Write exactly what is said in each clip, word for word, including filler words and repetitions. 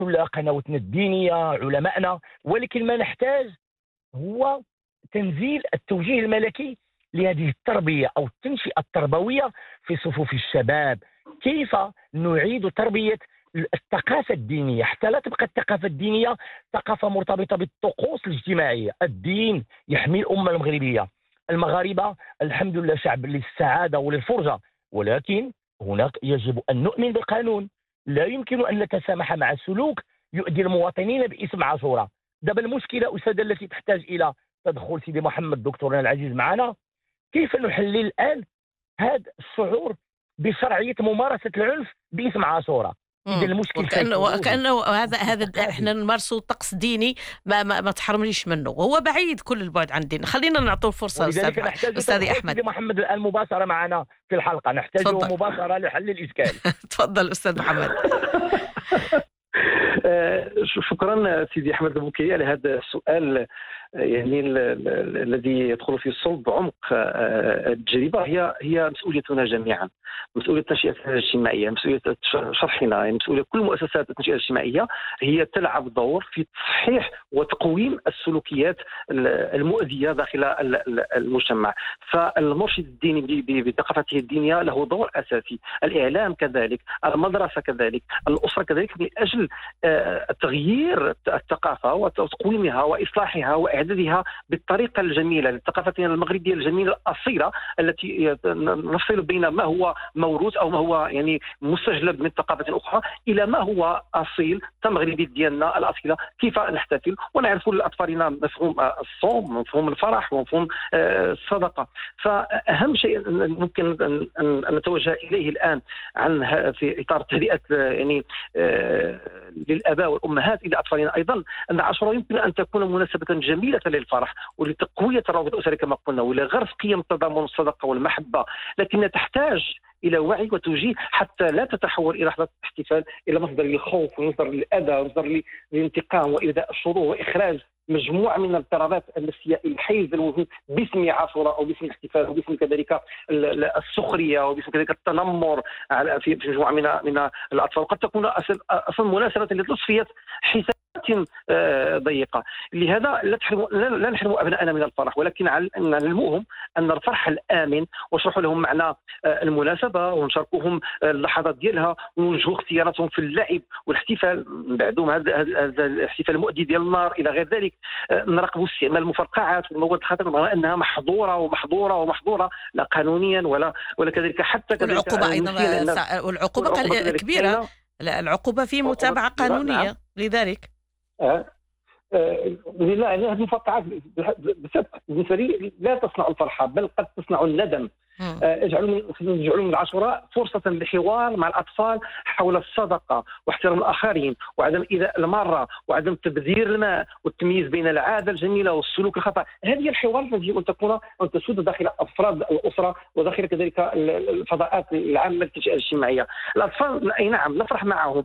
كلها قنواتنا الدينيه، علمائنا، ولكن ما نحتاج هو تنزيل التوجيه الملكي لهذه التربيه او التنشئه التربويه في صفوف الشباب. كيف نعيد تربيه الثقافه الدينيه حتى لا تبقى الثقافه الدينيه ثقافه مرتبطه بالطقوس الاجتماعيه. الدين يحمي الامه المغربيه. المغاربه الحمد لله شعب للسعاده وللفرجه، ولكن هناك يجب ان نؤمن بالقانون. لا يمكن ان نتسامح مع سلوك يؤذي المواطنين باسم عاشوراء. دابا المشكله استاذه التي تحتاج الى تدخل سيدي محمد دكتورنا العزيز معنا، كيف نحلل الان هذا الشعور بشرعيه ممارسه العنف باسم عاشوراء؟ اذا المشكل وكأنه وكأنه هذا هذا احنا نمارسوا طقس ديني ما ما, ما تحرمنيش منه، وهو بعيد كل البعد عن دين. خلينا نعطوه فرصه استاذ استاذ احمد. سيدي محمد الان مباشره معنا في الحلقه، نحتاج مباشره لحل الاشكال. تفضل استاذ محمد. شكرا سيدي احمد البوكي على هذا السؤال، يعني الذي يدخل في صلب عمق التجربه. هي هي مسؤوليتنا جميعا، مسؤوليه تنشئتنا الاجتماعيه، مسؤوليه شرحنا، يعني مسؤوليه كل مؤسسات التنشئه الاجتماعيه. هي تلعب دور في تصحيح وتقويم السلوكيات المؤذيه داخل المجتمع. فالمرشد الديني بثقافته الدينيه له دور اساسي، الاعلام كذلك، المدرسه كذلك، الاسره كذلك، من اجل تغيير الثقافه وتقويمها واصلاحها واعدادها بالطريقه الجميله لثقافتنا المغربيه الجميله الاصيله، التي نفصل بين ما هو موروث او ما هو يعني مستجلب من ثقافه اخرى الى ما هو اصيل كمغربي ديالنا الاصيله. كيف نحتفل ونعرف لاطفالنا مفهوم الصوم، مفهوم الفرح، ومفهوم الصدقه. فاهم شيء ممكن ان نتوجه اليه الان عن في اطار تهدئه يعني للاباء والامهات الى اطفالنا ايضا، ان عاشوراء يمكن ان تكون مناسبه جميله للفرح ولتقويه الروابط الاسريه كما قلنا، ولغرس قيم التضامن والصداقه والمحبه، لكنها تحتاج الى وعي وتوجيه حتى لا تتحول الى لحظه الاحتفال الى مصدر للخوف ومصدر للاذى ومصدر للانتقام والغاء الشرور واخراج مجموعه من الاضطرابات النفسيه الحيز الوجود باسم عاشوراء او باسم الاحتفال وباسم كذلك السخريه وباسم كذلك التنمر على في مجموعه من من الاطفال. قد تكون اصلا مناسبه لتصفيه حساب ضيقه. لهذا لا تحرم لا نحرم ابنائنا من الفرح، ولكن نعلموهم ان الفرح الامن، واشرحوا لهم معنى المناسبه ونشاركوهم اللحظات ديالها ونوجهوا اختياراتهم في اللعب والاحتفال. من بعدهم هذا الاحتفال المؤذي ديال النار الى غير ذلك. نراقبوا استعمال المفرقعات والمواد الخطره بما انها محظوره ومحظوره ومحظوره لا قانونيا ولا ولا كذلك حتى كذلك والعقوبه ايضا والعقوبه كبيره. لا العقوبه في متابعه قانونيه لذلك. آه. آه. لا هذه المفرقعات بالنسبه لي لا تصنع الفرحه بل قد تصنع الندم. اجعلوا اجعلوا من عاشوراء فرصه للحوار مع الاطفال حول الصدقه واحترام الاخرين وعدم ايذاء الماره وعدم تبذير الماء والتمييز بين العاده الجميله والسلوك الخطا. هذه الحوار التي يجب ان تكون ان تسود داخل افراد الاسره وداخل كذلك الفضاءات العامه للتنشئه الاجتماعيه. الاطفال اي نعم نفرح معهم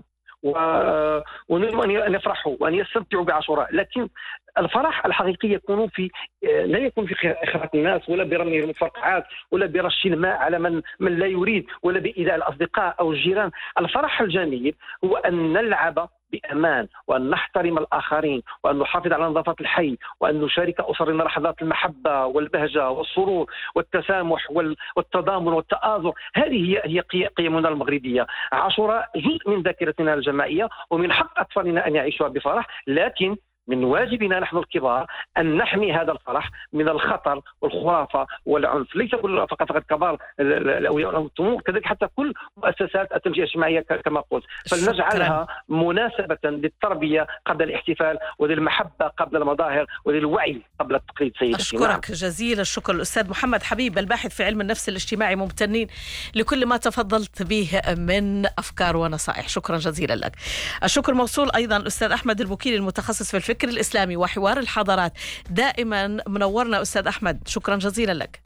ونريد أن يفرحوا وأن يستمتعوا بعاشوراء، لكن الفرح الحقيقي يكون في لا يكون في إخراج الناس ولا برمي المفرقعات ولا برش الماء على من من لا يريد ولا بإيذاء الأصدقاء أو الجيران. الفرح الجميل هو أن نلعب بأمان وأن نحترم الآخرين وأن نحافظ على نظافة الحي وأن نشارك أسرنا لحظات المحبة والبهجة والسرور والتسامح والتضامن والتآزر. هذه هي هي قيمنا المغربية. عاشوراء جزء من ذاكرتنا الجماعية ومن حق أطفالنا أن يعيشوها بفرح، لكن من واجبنا نحن الكبار أن نحمي هذا الفرح من الخطر والخرافة والعنف. ليس كل فقط فقط كبار الأولياء والأمور، كذلك حتى كل مؤسسات التنشئة الاجتماعية كما قلت، فلنجعلها مناسبة للتربية قبل الاحتفال وللمحبة قبل المظاهر وللوعي قبل التقليد. سيدي أشكرك نعم. جزيل الشكر الأستاذ محمد حبيب الباحث في علم النفس الاجتماعي. ممتنين لكل ما تفضلت به من أفكار ونصائح، شكرا جزيلا لك. الشكر موصول أيضا الأستاذ أحمد البوكيلي المتخصص في الفكر الفكر الإسلامي وحوار الحضارات. دائما منورنا أستاذ أحمد، شكرا جزيلا لك.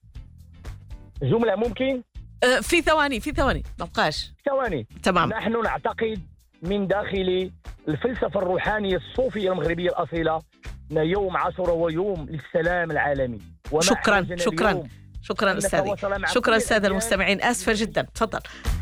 جملة ممكن؟ أه في ثواني في ثواني نبقاش ثواني. تمام. نحن نعتقد من داخل الفلسفة الروحانية الصوفية المغربية الأصيلة أن يوم عاشوراء هو يوم للسلام العالمي. شكرا شكرا شكرا أستاذي. شكرا أستاذ المستمعين. آسفة جدا. تفضل.